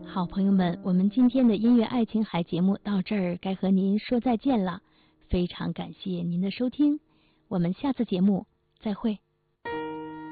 好朋友们，我们今天的音乐爱琴海节目到这儿该和您说再见了，非常感谢您的收听，我们下次节目再会。